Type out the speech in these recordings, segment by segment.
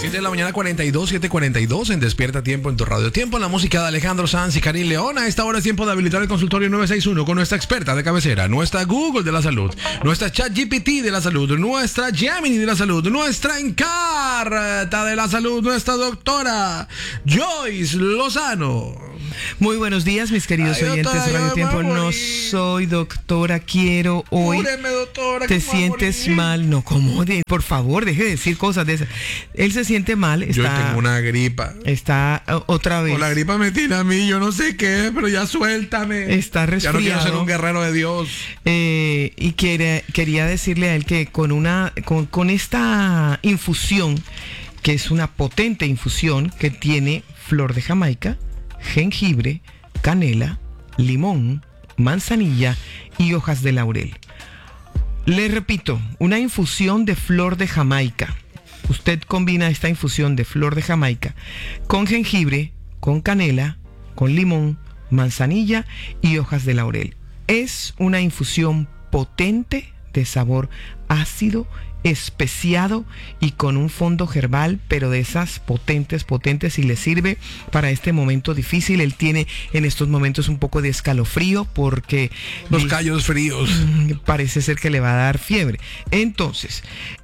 7 de la mañana, 7:42 en Despierta Tiempo en tu Radio Tiempo. La música de Alejandro Sanz y Karim León. A esta hora es tiempo de habilitar el consultorio 961 con nuestra experta de cabecera, nuestra Google de la salud, nuestra ChatGPT de la salud, nuestra Gemini de la salud, nuestra Encarta de la salud, nuestra doctora Joyce Lozano. Muy buenos días, mis queridos oyentes de Radio Tiempo. No soy doctora, quiero hoy. Júreme, doctora, ¿te sientes mal? No, ¿cómo? Por favor, deje de decir cosas de esas. Él se siente mal. Yo tengo una gripa. Está otra vez. O la gripa me tiene a mí, yo no sé qué, pero ya suéltame. Está resfriado. Ya no quiero ser un guerrero de Dios. Y quería decirle a él que con esta infusión, que es una potente infusión que tiene flor de Jamaica, jengibre, canela, limón, manzanilla y hojas de laurel. Le repito, una infusión de flor de Jamaica. Usted combina esta infusión de flor de Jamaica con jengibre, con canela, con limón, manzanilla y hojas de laurel. Es una infusión potente de sabor ácido, especiado y con un fondo herbal, pero de esas potentes y le sirve para este momento difícil. Él tiene en estos momentos un poco de escalofrío porque los callos fríos, parece ser que le va a dar fiebre. Entonces,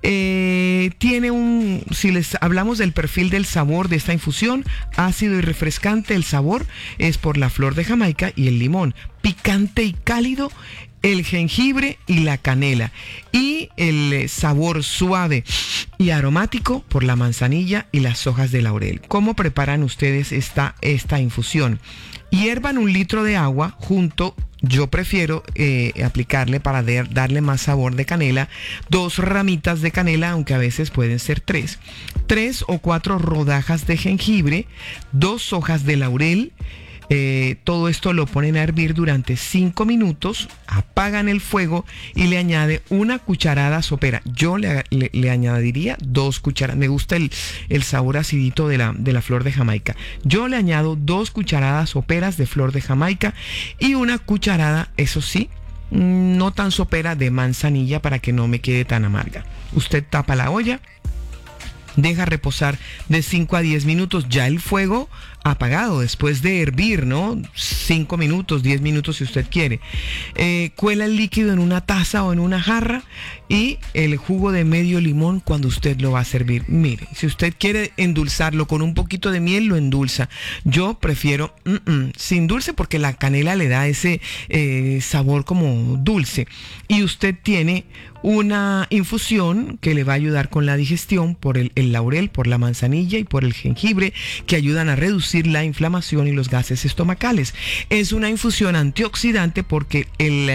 si les hablamos del perfil del sabor de esta infusión, ácido y refrescante, el sabor es por la flor de Jamaica y el limón, picante y cálido el jengibre y la canela, y el sabor suave y aromático por la manzanilla y las hojas de laurel. ¿Cómo preparan ustedes esta infusión? Hiervan 1 litro de agua junto. Yo prefiero aplicarle para darle más sabor de canela, 2 ramitas de canela, aunque a veces pueden ser 3 o 4 rodajas de jengibre, 2 hojas de laurel. Todo esto lo ponen a hervir durante 5 minutos, apagan el fuego y le añade 1 cucharada sopera. Yo le añadiría 2 cucharadas. Me gusta el sabor acidito de la flor de Jamaica. Yo le añado 2 cucharadas soperas de flor de Jamaica y 1 cucharada, eso sí, no tan sopera, de manzanilla para que no me quede tan amarga. Usted tapa la olla, deja reposar de 5 a 10 minutos, ya el fuego apagado después de hervir, ¿no? 5 minutos, 10 minutos si usted quiere. Cuela el líquido en una taza o en una jarra y el jugo de medio limón cuando usted lo va a servir. Mire, si usted quiere endulzarlo con un poquito de miel, lo endulza. Yo prefiero sin dulce porque la canela le da ese sabor como dulce. Y usted tiene una infusión que le va a ayudar con la digestión por el laurel, por la manzanilla y por el jengibre, que ayudan a reducir la inflamación y los gases estomacales. Es una infusión antioxidante porque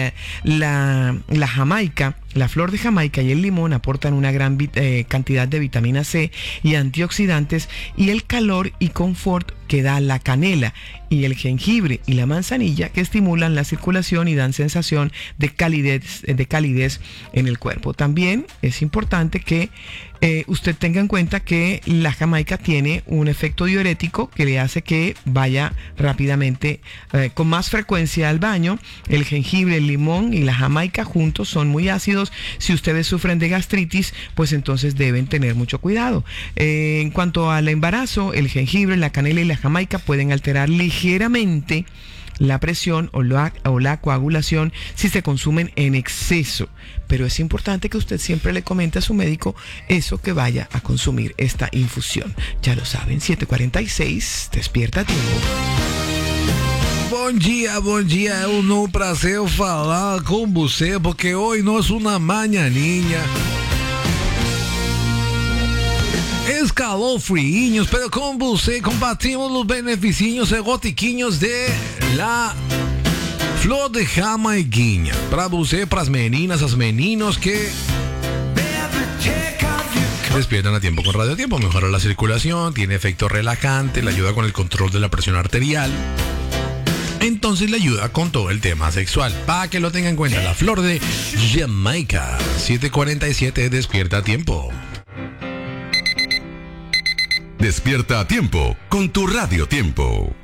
la Jamaica, la flor de Jamaica y el limón aportan una gran cantidad de vitamina C y antioxidantes, y el calor y confort que da la canela y el jengibre y la manzanilla, que estimulan la circulación y dan sensación de calidez en el cuerpo. También es importante que usted tenga en cuenta que la Jamaica tiene un efecto diurético que le hace que vaya rápidamente, con más frecuencia al baño. El jengibre, el limón y la Jamaica juntos son muy ácidos. Si ustedes sufren de gastritis, pues entonces deben tener mucho cuidado. En cuanto al embarazo, el jengibre, la canela y la Jamaica pueden alterar ligeramente la presión o la coagulación si se consumen en exceso, pero es importante que usted siempre le comente a su médico eso que vaya a consumir esta infusión. Ya lo saben, 7:46, Despierta Tiempo. Bom dia, é um prazer falar com você, porque hoje nós uma mañaninha. Escalofriinhos, pero com você compartimos os beneficinhos e gotiquinhos de la flor de Jamaiquinha. Para você, para as meninas, as meninos que despiertan a tiempo con Radio Tiempo. Mejora la circulación, tiene efecto relajante, le ayuda con el control de la presión arterial. Entonces le ayuda con todo el tema sexual. Para que lo tenga en cuenta, la flor de Jamaica. 7:47, Despierta a Tiempo. Despierta a Tiempo con tu Radio Tiempo.